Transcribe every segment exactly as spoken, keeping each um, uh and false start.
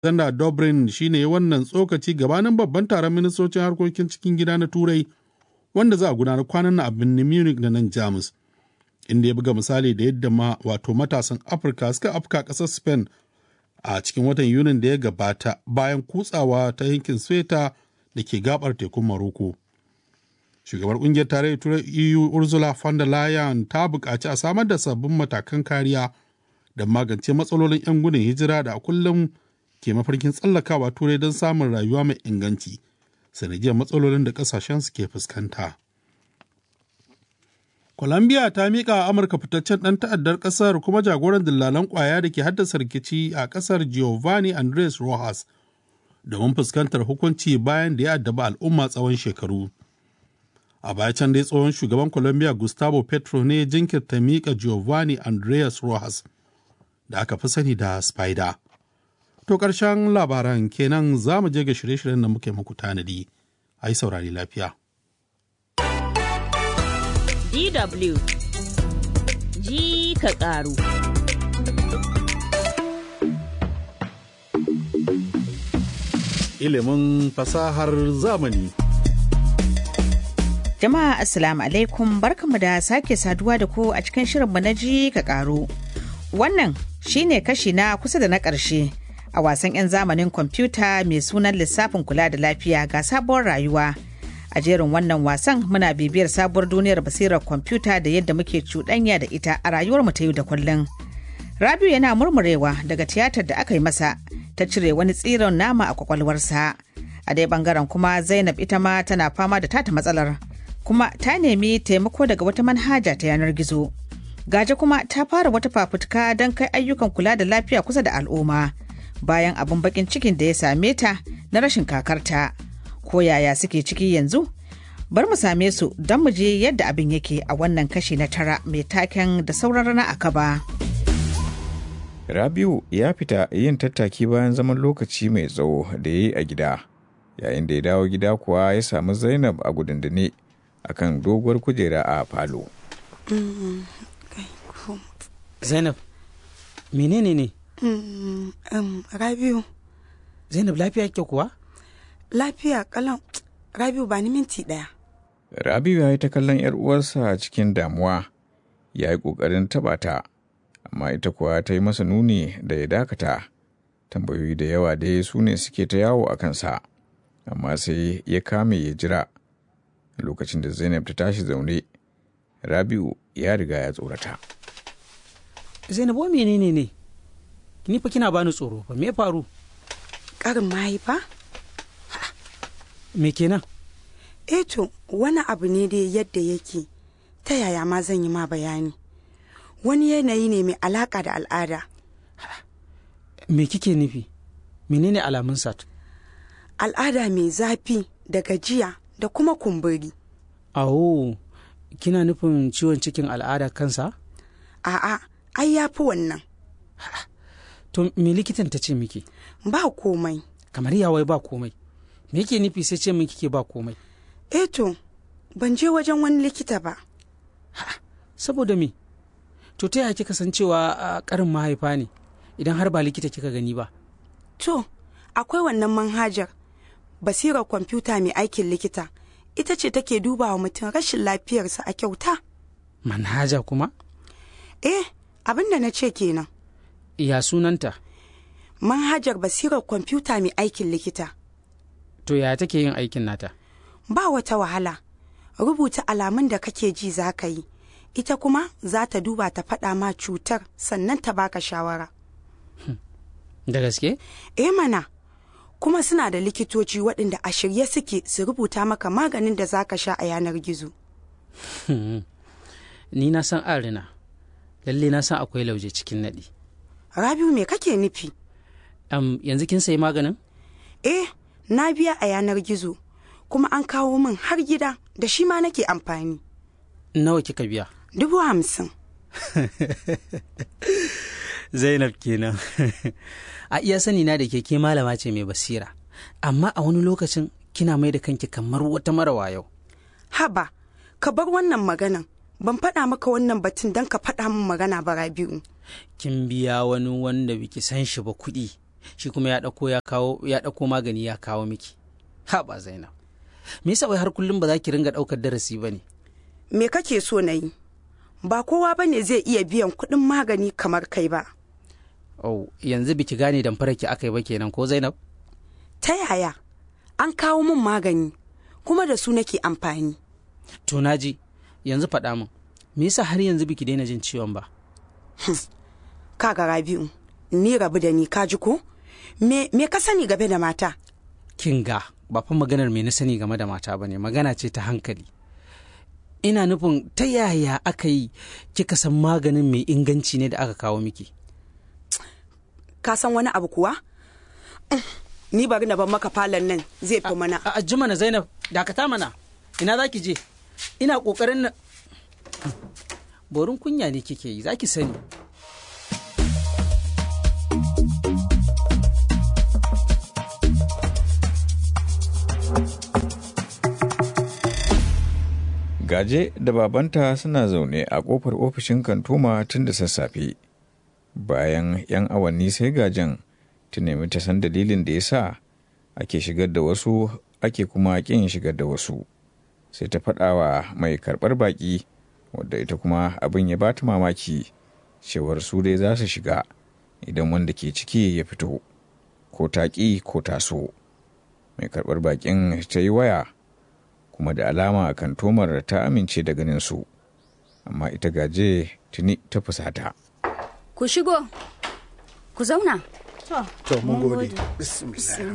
Alexander Dobrin shi ne wannan tsokaci gabanin babban taron ministocin harkokin cikin gida na Turai wanda za a gudanar kwanan na a birnin Munich da nan Jamus, inda ya buga misali da yadda ma wato matasan Afirka suka afka ƙasar Spain a cikin watan Yunin da ya gabata bayan kutsawa ta yankin Ceuta da ke gabar tekun Morocco. Shugabar ƙungiyar tarayyar Turai E U Ursula von der Leyen ta buƙaci a samar da sabbin matakan kariya da magance matsalolin 'yan gudun hijira da a kullum ke mafarkin tsallakawa Turai don samun rayuwa mai inganci sanadiyar matsalolin da ƙasashen su ke fuskanta. Colombia ta miƙa Amurka fitaccen ɗan ta'addar ƙasar kuma jagoran dillalan ƙwaya da ke haddasa rikici a ƙasar Giovanni Andres Rojas domin fuskantar hukunci bayan da ya addaba al'umma tsawon shekaru. A baya can dai tsohon shugaban Colombia Gustavo Petro ne jinkirta miƙa Giovanni Andres Rojas da aka fi sani da Spider. To ƙarshen labaran kenan za mu je ga shirye-shiryen da muke muku tanadi. Ai saurari lafiya. D W ji ka ƙaru. Ilimin fasahar zamani. Jama'a Assalamu alaikum, barkamu da sake saduwa da ku a cikin shirinmu na ji ka ƙaru. Wannan shine kashi na kusa da na ƙarshe a wasan 'yan zamanin kwamfuta mai sunan lissafin kula da lafiya ga sabuwar rayuwa. A jerin wannan wasan muna bibiyar sabuwar duniyar basirar kwamfuta da yadda muke cuɗanya da ita a rayuwar mu ta yau da kullum. Rabiu yana murmurewa daga tiyatar da aka yi masa ta cire wani tsiron nama a kwakwalwarsa. A dai bangaren kuma Zainab ita ma tana fama da tata matsalar, kuma ta nemi taimako daga wata manhaja ta yanar gizo. Gaje kuma ta fara wata fafutuka don kai ayyukan kula da lafiya kusa da al'umma bayan abin bakin cikin da ya same ta na rashin kakarta. Ko yaya suke ciki yanzu? Bar mu same su don mu je yadda abin yake a wannan kashi na tara mai taken da sauran rana a kaba. Rabiu ya fita yin tattaki bayan zaman lokaci mai tsawo da ya yi a gida. Yayin da ya dawo gida kuwa ya samu Zainab a gudundune akan doguwar kujera a falo. Mm, Zainab, menene ne? Mm, um, Rabiu. Zainab lafiya kyau kuwa? Lafiya kalan. Rabiu ba ni minti ɗaya. Rabiu ya yi ta kallon 'yar uwarsa cikin damuwa. Ya yi ƙoƙarin taɓa ta, amma ita kuwa ta yi masa nuni da ya dakata. Tambayoyi da yawa dai su ne suke ta yawo a kansa, amma sai ya kame ya jira. Lokacin da Zainab ta tashi zaune, Rabiu ya riga ya tsorata. Zainab, wa menene ne? Ni fa kina bani tsoro fa, me ya faru? Ƙarin mahaifa? Me kenan? Eh to, wani abu ne dai yadda yake. Ta yaya ma zan yi ma bayani? Wani yanayi ne mai alaka da al'ada. Me kike nufi? Menene alamun sat? Al'ada mai zafi da gajiya da kuma kumburi. Awo, kina nufin ciwon cikin al'ada kansa? A'a, ai ya fi wannan. To me likitan ta ce miki? Ba komai. Kamar yawai ba komai. Me yake nufi sai ce min kike ba komai? Eh to, ban je wajen wani likita ba. Saboda me? To ta yaya kika san cewa a karin mahaifa ne idan har ba likita kika gani ba? To, akwai wannan manhajar basirar kwamfuta mai aikin likita. Ita ce take dubawa mutum rashin lafiyarsa a kyauta. Manhaja kuma? Eh, abin da na ce kenan. Ya sunanta? Manhajar basirar kwamfuta mai aikin likita. To ya take yin aikin nata? Ba wata wahala. Rubuta alamun da kake ji za ka yi. Ita kuma za ta duba ta faɗa ma cutar sannan ta baka shawara. Da gaske? Eh mana. Kuma suna da likitoci waɗanda a shirye suke su rubuta maka maganin da za ka sha a yanar gizo. Ni na san arina. Lalle na san akwai lauje cikin naɗi. Rabiu, me kake nufi? Um, yanzu kin sayi maganin? Eh, na biya a yanar gizo. Kuma an kawo min har gida da shi ma nake amfani. Nawa kika biya? Dubu hamsin. Zainab kenan. A iya sani na da ke ke malama ce mai basira, amma a wani lokacin kina mai da kanki kamar wata mara wayo. Haba, ka bar wannan maganan. Ban faɗa maka wannan batun don ka faɗa min magana ba, Rabiu. Kin biya wani wanda biki san shi ba kuɗi shi kuma ya ɗauko ya kawo ya ɗauko magani ya kawo miki. Ha ba Zainab, me yasa wai har kullum ba za ki ringa ɗaukar darasi ba ne? Me kake so na yi? Ba kowa ba ne zai iya biyan kuɗin magani kamar kai ba. Oh, yanzu biki gane damfarar ki aka yi ba kenan ko Zainab? Ta yaya? An kawo min magani kuma da su nake amfani. To naji, yanzu faɗa min, me yasa har yanzu biki daina jin ciwon ba? Kaga Rabi'u, ni rabu da ni kaji ko? Me me ka sani game da mata? Kinga, ba fa maganar me na sani game da mata bane, magana ce ta hankali. Ina nufin ta yaya aka yi kika san maganin mai inganci ne da aka kawo miki? Ka san wani abu kuwa? Ni bari na ban maka falon nan zai fi mana. A ji mana Zainab, dakata mana. Ina za ki je? Ina ƙoƙarin na... Borin kunya ne kike yi, za ki sani. Gaje da babanta suna zaune a ƙofar ofishin kantoma tun da sassafe. Bayan 'yan awanni sai Gajen ta nemi ta san dalilin da ya sa ake shigar da wasu ake kuma ƙin shigar da wasu. Sai ta faɗawa mai karɓar baƙi, wadda ita kuma abin ya bata mamaki, cewar su dai za su shiga idan wanda ke ciki ya fito, ko ta ƙi ko ta so. Mai karɓar baƙin ta yi waya, kuma da alama kantomar ta amince da ganin su, amma ita Gaje tuni ta fusata. Ku shigo, ku zauna. To, mun gode. Bismillah.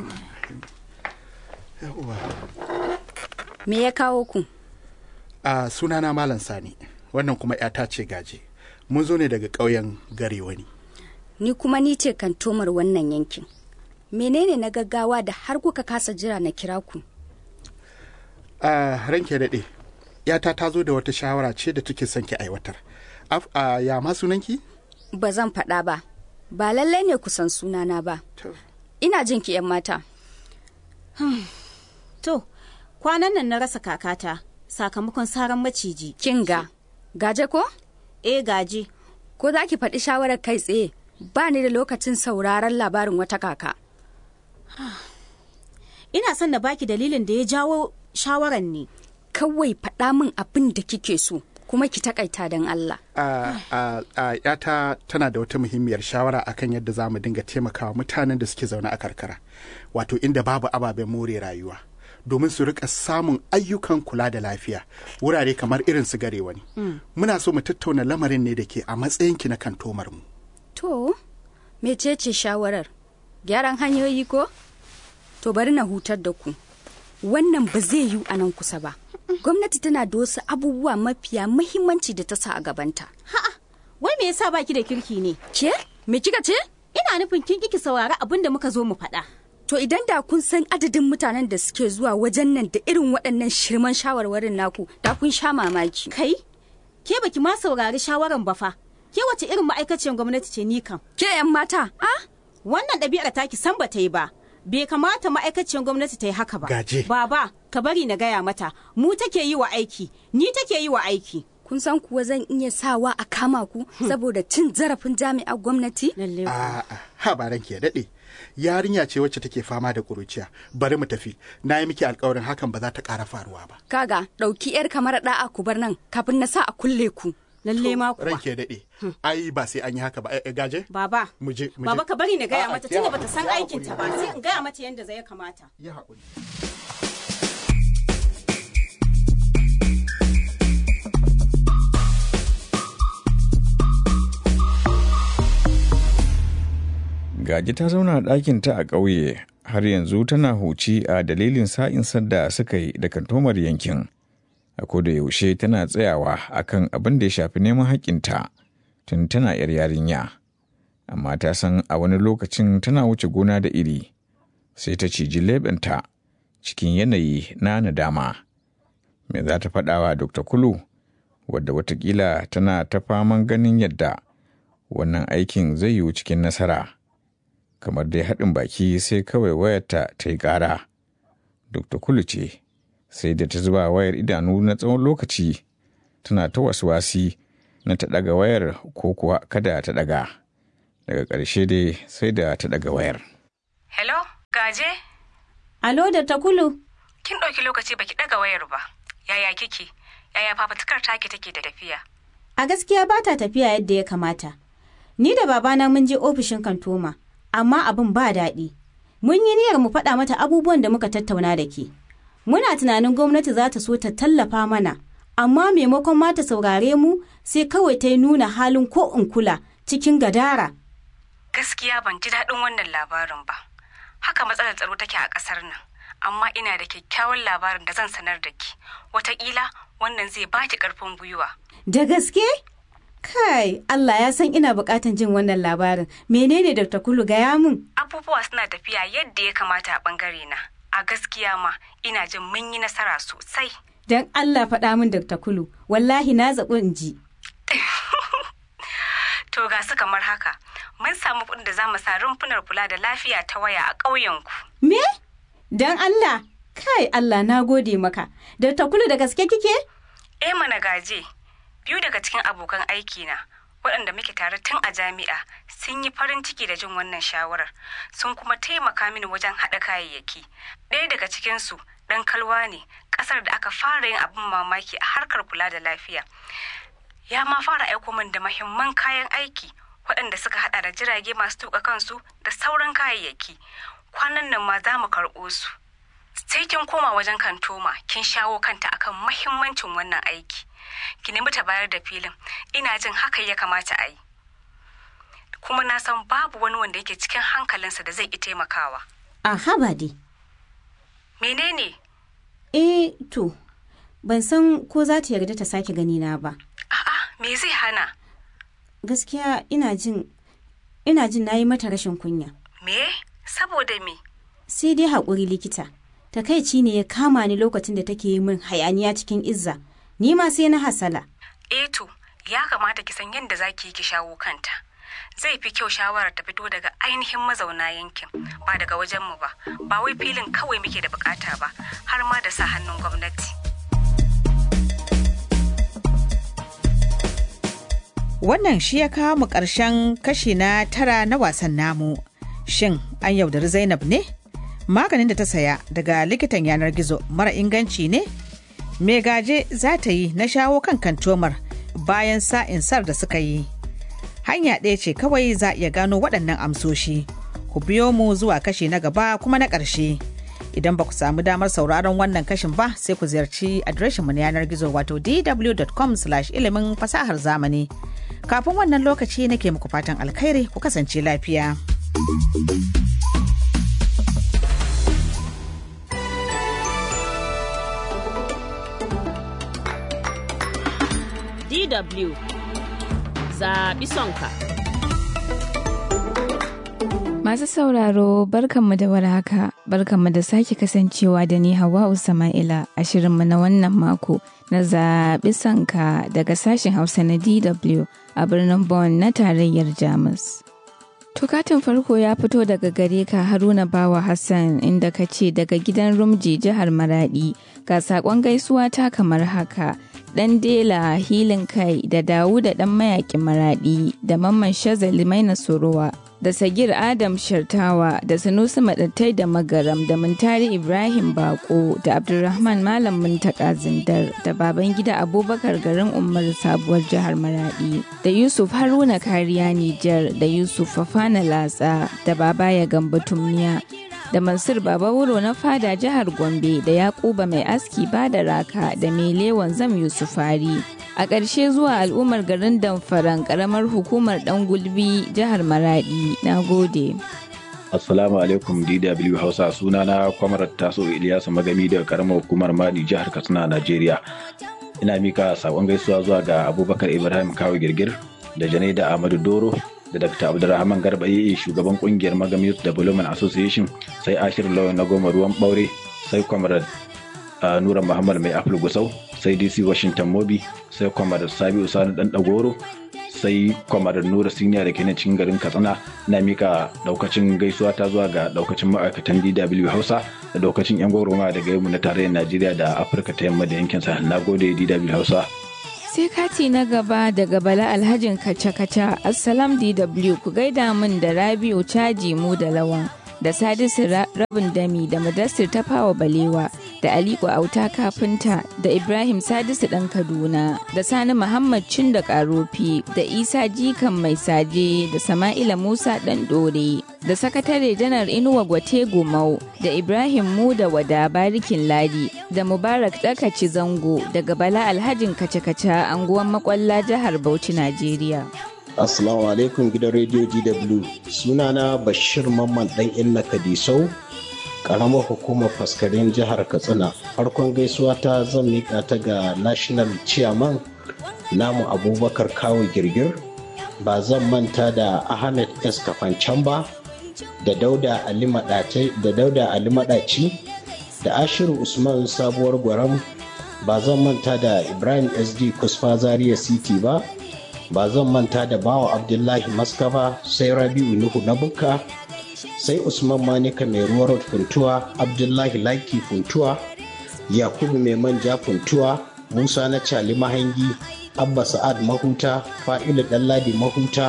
Me ya kawo ku? A sunana Malam Sani, wannan kuma ‘yata ce Gaje. Mun zo ne daga ƙauyen Garewani. Ni kuma ni ce kantomar wannan yankin. Menene na gaggawa da har kuka kasa jira na kira ku? A ranke daɗe, ‘yata ta zo da wata shawara ce da take son ki aiwatar. A ya ma sunanki? Ba zan faɗa ba. Ba lallai ne ku san sunana ba. Ina jin ki ‘yan mata. To, kwanan nan na rasa kakata sakamakon saran maciji. Kinga, Gaje ko? Eh Gaje. Ko za ki faɗi shawarar kai tsaye? Ba ni da lokacin sauraron labarin wata kaka. Ina son na baki dalilin da ya jawo shawaran ne. Kawai faɗa min abin da kike so, kuma ki takaita don Allah. A yata tana da wata muhimmiyar shawara akan yadda za mu dinga taimakawa mutanen da suke zaune a karkara, wato inda babu ababen more rayuwa, domin su rika samun ayyukan kula da lafiya, wurare kamar irin su Garewani. Mm. Muna so mu tattauna lamarin ne da ke a matsayinki na kantomar mu. To, mecece shawarar? Gyaran hanyoyi ko? To bari na hutar da ku. Wannan ba zai yiwu a nan kusa ba. Gwamnati tana da wasu abubuwa mafiya muhimmanci da ta sa a gabanta. Ha'a, wai me yasa baki da kirki ne? Ke? Me kika ce? Ina nufin kin kiki saurari abin da muka zo mu faɗa. To idan da kun san adadin mutanen da suke zuwa wajen nan da irin waɗannan shirman shawarwarin naku, da kun sha mamaki. Kai? Ke baki ma saurari shawaran ba fa. Ke wace irin ma'aikaciyar gwamnati ce ni kam? Ke yan mata? Ah? Wannan ɗabi'ar taki san ba ta yi ba. Bai kamata ma'aikaciyar gwamnati ta yi haka ba. Gaje. Baba, ka bari na gaya mata. Mu take yi wa aiki, ni take yi wa aiki. Kun san kuwa zan iya sawa a kama ku saboda cin zarafin jami'ar gwamnati? Lalle. A ha baran ke daɗe. Yarinya ce wacce take fama da kuruciya. Bari mu tafi. Na yi miki alƙawarin hakan ba za ta ƙara faruwa ba. Kaga, ɗauki 'yar kamar ɗa'a ku bar nan kafin na sa a kulle ku. Lalle ma kuwa. Ranke daɗe. Ai ba sai an yi haka ba. Gaje? Baba. Mu je. Baba ka bari na gaya mata tunda bata san aikin ta ba. Sai in gaya mata yadda zai kamata. Ya haƙuri. Gaji ta zauna a ɗakinta a ƙauye, har yanzu tana huci a dalilin sa'in da suka yi da kantomar yankin. A koda yaushe tana tsayawa akan abin da ya shafi neman haƙƙinta tun tana 'yar yarinya. Amma ta san a wani lokacin tana wuce gona da iri, sai ta ciji leɓenta cikin yanayi na nadama. Me za ta faɗawa Dokta Kulu, wadda watakila tana ta faman ganin yadda wannan aikin zai yiwu cikin nasara. Kamar dai haɗin baki sai kawai wayarta ta yi ƙara. Dokta Kulu ce, sai da ta zuba wayar idanu na tsawon lokaci, tana ta wasi na ta ɗaga wayar ko kuwa kada ta ɗaga. Daga ƙarshe dai sai da ta ɗaga wayar. Hello, Gaje? Alo da Takulu. Kin ɗauki lokaci baki ɗaga wayar ba. Yaya kike? Yaya fafatukar taki take da tafiya? A gaskiya ba ta tafiya yadda ya kamata. Ni da babana mun je ofishin kantoma, amma abin ba daɗi. Mun yi niyyar mu faɗa mata abubuwan da muka tattauna da ke. Muna tunanin gwamnati za ta so ta tallafa mana, amma maimakon ma ta saurare mu sai kawai ta yi nuna halin ko in kula cikin gadara. Gaskiya ban ji daɗin wannan labarin ba. Haka matsalar tsaro take a ƙasar nan. Amma ina da kyakkyawan labarin da zan sanar da ki. Wataƙila wannan zai baki ƙarfin gwiwa. Da gaske? Kai, Allah ya san ina buƙatan jin wannan labarin. Menene Dokta Kulu gaya min? Abubuwa suna tafiya yadda ya kamata a ɓangare na. A gaskiya ma ina jin mun yi nasara sosai. Don Allah faɗa min Dokta Kulu, wallahi na zaɓi in ji. To ga su kamar haka, mun samu kuɗin da za mu sa rumfunar kula da lafiya ta waya a ƙauyenku. Me? Don Allah, kai Allah na gode maka. Dokta Kulu da gaske kike? Eh mana Gaje, biyu daga cikin abokan aikina waɗanda muke tare tun a jami'a sun yi farin ciki da jin wannan shawarar, sun kuma taimaka mini wajen haɗa kayayyaki. Ɗaya daga cikinsu ɗan Kalwa ne, ƙasar da aka fara yin abin mamaki a harkar kula da lafiya. Ya ma fara aiko min da mahimman kayan aiki waɗanda suka haɗa da jirage masu tuƙa kansu da sauran kayayyaki. Kwanan nan ma za mu karɓo su. Sai kin koma wajen kantoma kin shawo kanta akan mahimmancin wannan aiki. Ki nemi ta bayar da filin, ina jin haka ya kamata a yi. Kuma na san babu wani wanda yake cikin hankalinsa da zai ki taimakawa. A haba dai. Menene? Eh to, ban san ko za ta yarda ta sake gani na ba. A'a, me zai hana? Gaskiya ina jin ina jin nayi mata rashin kunya. Me? Saboda me? Sai dai haƙuri likita. Takaici ne ya kama ni lokacin da take yi min hayaniya cikin izza. Ni ma sai na hasala. Eh to, ya kamata ki san yadda za ki yi ki shawo kanta. Zai fi kyau shawarar ta fito daga ainihin mazauna yankin, ba daga wajenmu ba. Ba wai filin kawai muke da bukata ba, har ma da sa hannun gwamnati. Wannan shi ya kawo mu ƙarshen kashi na tara na wasan namu. Shin an yaudari Zainab ne? Maganin da ta saya daga likitan yanar gizo mara inganci ne? Me Gaje za ta yi na shawo kan kantomar bayan sa'insar da suka yi? Hanya ɗaya ce kawai za a iya gano waɗannan amsoshi. Ku biyo mu zuwa kashi na gaba kuma na ƙarshe. Idan ba ku samu damar sauraron wannan kashin ba sai ku ziyarci adireshinmu na yanar gizo wato d w dot com slash ilimin fasahar zamani. Kafin wannan lokaci nake muku fatan alkhairi ku kasance lafiya. D W zaɓi sonka. Masu sauraro barkanmu da warhaka, barkanmu da sake kasancewa da ni Hawwa'u Sama'ila a shirinmu na wannan mako na zaɓi sonka daga sashen Hausa na D W a birnin Bonn na tarayyar Jamus. Tukatin farko ya fito daga gare ka Haruna Bawa Hassan inda ka ce daga gidan Rumji jihar Maradi ga saƙon gaisuwa ta kamar haka. Dan Dela Hilin Kai da Dawuda dan mayakin Maradi da Mamman Shazali Maina Sorowa da Sagir Adam Shartawa da Sanusi Madattai da Magaram da Muntari Ibrahim Bako da Abdulrahman Malam Muntaka Zindar da Babangida Abubakar garin Ummar Sabuwar jihar Maradi da Yusuf Haruna Kariya Nijar da Yusuf Fafana Latsa da Babaya Gambo Tumniya da Mansur Baba Wuro na fada jihar Gombe da Yakuba Mai Aski Bada Raka da Melewan Zam Yusufari. A ƙarshe zuwa al'ummar garin Damfaran ƙaramar hukumar Ɗan Gulbi jihar Maradi. Na gode. Assalamu alaikum D W Hausa, sunana Kwamarar Taso Iliyasu Magami daga ƙaramar hukumar Madi jihar Katsina Najeriya. Ina mika saƙon gaisuwa zuwa ga Abubakar Ibrahim Kawo Girgir da Janaida Ahmadu Doro da Dakta Abdulrahman Garba Yeye shugaban kungiyar Magam Youth Development Association, sai Ashir Lawan na Goma Ruwan Ɓaure, sai Kwamarar uh, Nura Muhammad Mai Aflu Gusau, sai D C Washington Mobi, sai Kwamarar Sabi Usani Dan Dagoro, sai Kwamarar Nura Siniya da ke nan cikin garin Katsina. Na mika daukacin gaisuwa ta zuwa ga daukacin ma'aikatan D W Hausa da daukacin yan gwagwarmaya daga yammu na tarayyar Najeriya da Afirka ta yamma da yankin Sahel. Na gode D W Hausa. Sai kati na gaba daga Bala Alhajin Kaca-Kaca. Assalam D W, ku gaida min da Rabi'u Caji mu da Lawan da Sadisu Rabin Dami da Mudassir Tafawa Balewa da Aliko Auta Kafinta da Ibrahim Sadisu ɗan Kaduna da Sani Muhammad Cinda Karofi da Isa Jikan Mai Saje da Sama'ila Musa ɗan Dore da Sakatare Janar Inuwa Gwate Gumau da Ibrahim Muda Wada Barikin Ladi da Mubarak Dakaci Zango daga Bala Alhajin Kace-Kace anguwan Makwalla jihar Bauchi, Najeriya. Assalamu alaikum gidan rediyo G W. Sunana Bashir Mamman dan Inna Kadisau, karamar hukumar faskarin jihar Katsina. Farkon gaisuwa ta zan mika ta ga National Chairman namu Abubakar Kawo Girgir. Ba zan manta da Ahmed S Kafancan ba, da Dauda Ali Madaci, da Dauda Ali Madaci, da Ashiru Usman Sabuwar Gwaram. Ba zan manta da Ibrahim S D Kusfa Zaria City ba. Ba zan manta da Bawa Abdullahi Maskaba, sai Rabi'u Nuhu na Bukka, sai Usman Manika mai ruwa road Funtuwa, Abdullahi Laki Funtuwa, Yakubu mai manja Funtuwa, Musa na Cali Mahangi, Abba Sa'ad Mahuta, Fa'ilu Ɗanladi Mahuta.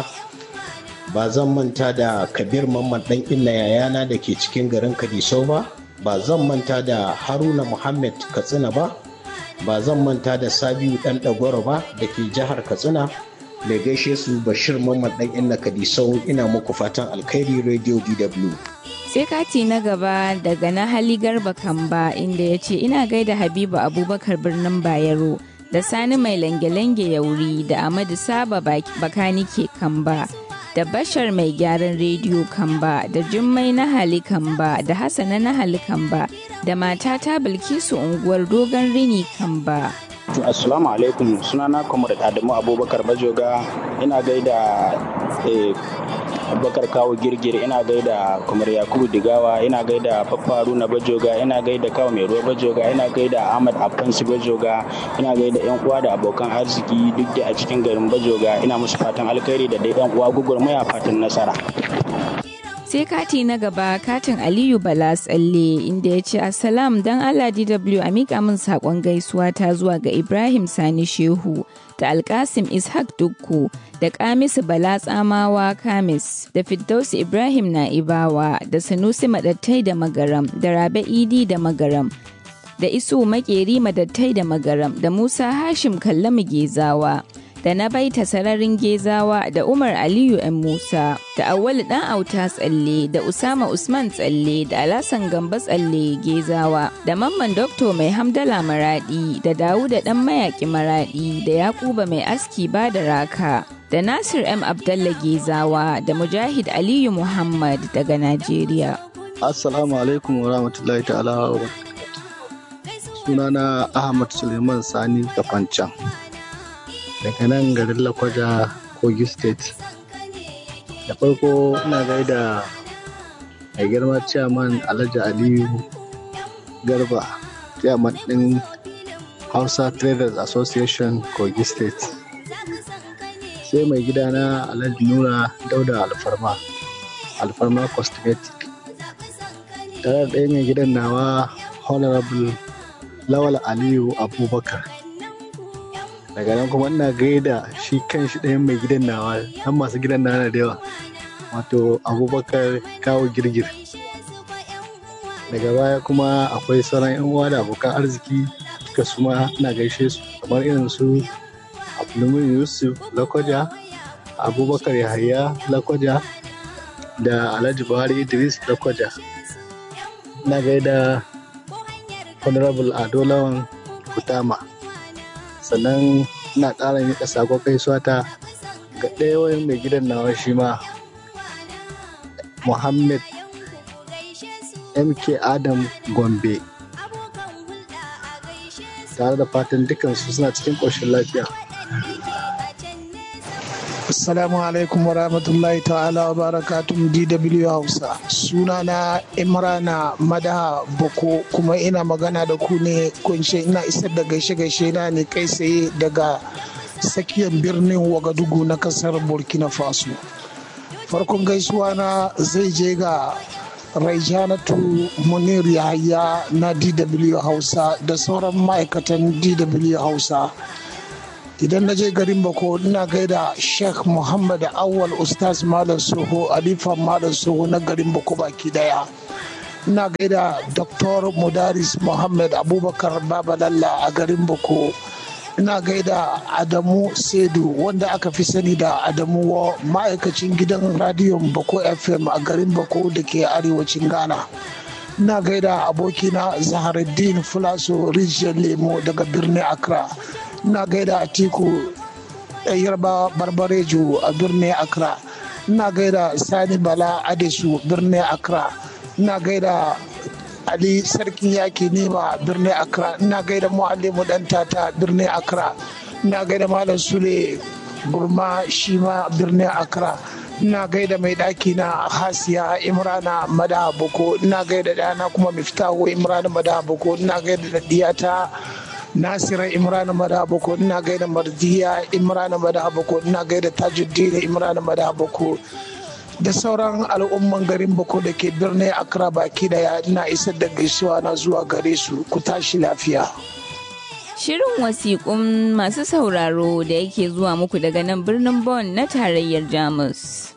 Ba zan manta da Kabir Mamman ɗan Illa yayana da ke cikin garin Kadisau ba. Ba zan manta da Haruna Muhammad Katsina ba. Ba zan manta da Sabiu ɗan Dagwaro ba da ke jihar Katsina. Mai gaishe su Bashir Mamman dan Inna Kadisau, ina muku fatan alkhairi Radio D W. Sai kati na gaba daga na Hali Garba Kamba inda ya ce ina gaida Habibu Abubakar birnin Bayero da Sani mai lange-lange yauri da Amadu Saba Bakanike Kamba da Bashar mai gyaran rediyo Kamba da Jummai na Hali Kamba da Hassana na Hali Kamba da matata Bilkisu unguwar Dogon Rini Kamba. Assalamu alaikum, sunana Comrade Adamu Abubakar Bajoga, ina gaida eh, Abubakar Kawo Girgir, ina gaida Comrade Yakubu Digawa, ina gaida Papa Haruna Bajoga, ina gaida Kawo Mai Ruwa Bajoga, ina gaida Ahmad Afansi Bajoga, ina gaida yan uwa da abokan arziki duk da a cikin garin Bajoga, ina musu fatan alkhairi da dai yan uwa gugurmaya fatan nasara. Sai kati na gaba katin Aliyu Bala Tsalle inda ya ce Assalam dan Allah D W a miƙa min saƙon gaisuwa ta zuwa ga Ibrahim Sani Shehu da Alkasim Ishaq Dukku da Kamisu Bala Tsamawa Kamis da Firdausi Ibrahim Na'ibawa da Sanusi Madattai da Magaram da Rabe Idi da Magaram da Isu Makeri Madattai da Magaram da Musa Hashim Kallamu Gezawa da na baita sararin Gezawa da Umar Aliyu ‘yan Musa, da Awwalu ɗan Auta Tsalle, da Usama Usman Tsalle, da Alasan Gamba Tsalle Gezawa, da Mamman Dokto Mai Hamdala Maraɗi, da Dawuda ɗan Mayaƙi Maraɗi, da Yakuba Mai Aski ba da Raka, da Nasir M. Abdallah Gezawa, da Mujahid Aliyu Muhammad daga Najeriya. Assalamu alaikum wa rahmatullahi ta'ala wa Sunana Ahmad Suleiman Sani Kafancan. Daga nan garin Lakwaja, Kogi State. Da farko ina gaida mai girma chairman Alhaji Aliyu Garba, chairman ɗin Hausa Traders Association Kogi State. Sai mai gidana Alhaji Nura Dauda Alfarma, Alfarma Cosmetic. Tare da ɗaya mai gidan nawa Honorable Lawal Aliyu Abubakar. Daga nan kuma ina gaida shi kan shi ɗayan mai gidan nawa, har masu gidan nawa na da yawa, wato Abubakar Kawo Girgir. Daga baya kuma akwai sauran yan uwa da abokan arziki duka su ma ina gaishe su, kamar irin su Abdulmumin Yusuf Lakwaja, Abubakar Yahaya Lakwaja da Alhaji Buhari Idris Lakwaja. Ina gaida Honorable Ado Lawan Kutama. Sannan ina ƙara miƙa sakon gaisuwa ta ga ɗaya wani mai gidan nawa shi ma Muhammad M K Adam Gombe, tare da fatan dukansu suna cikin ƙoshin lafiya. Assalamu alaikum wa rahmatullahi ta'ala wa barakatun D W Hausa. Sunana Imrana Madaha Boko, kuma ina magana da ku ne kunshe ina isar da gaishe-gaishe na ne kai tsaye daga tsakiyar birnin Wagadugu na kasar Burkina Faso. Farkon gaisuwa na zai je ga Raijanatu Munir Yahaya na D W Hausa da sauran ma'aikatan D W Hausa. idan na je garin Bako ina gaida Sheikh Muhammad Awal Ustaz Malam Soho Alifa Malam Soho na garin Bako baki daya. Ina gaida Doctor Mudaris Muhammad Abubakar Babalalla a garin Bako. Ina gaida Adamu Sedu wanda aka fi sani da Adamu ma'aikacin gidan radiyon Bako F M a garin Bako da ke arewacin Ghana. Ina gaida abokina Zaharuddin Fulaso Rijiyar Lemo daga birnin Accra. Ina gaida Atiku Yarba Barbarejo a birnin Accra. Ina gaida Sani Bala Adesu birnin Accra. Ina gaida Ali Sarkin Yaki Nima birnin Accra. Ina gaida Muallimu Dantata birnin Accra. Ina gaida Malam Sule Gurma Shima birnin Accra. Ina gaida mai ɗaki na Hasiya Imrana Madaha Boko. Ina gaida ɗana kuma Miftahu Imrana Madaha Boko. Ina gaida diyata Nasira Imrana Madaha Boko. Ina gaida Mardiya Imrana Madaha Boko. Ina gaida Tajuddin Imrana Madaha Boko. Da sauran al'umman garin Boko da ke birnin Accra baki daya ina isar da gaisuwa na zuwa gare su. Ku tashi lafiya. Shirin wasiƙun masu sauraro da yake zuwa muku daga nan birnin Bonn na tarayyar Jamus.